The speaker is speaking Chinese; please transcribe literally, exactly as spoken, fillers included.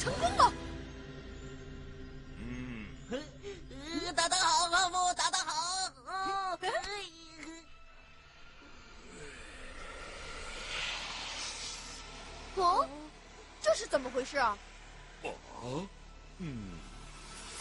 成功了！ 嗯， 呃、打得好，哈姆，打得好！哦， 哦，这是怎么回事啊？ 哦，嗯。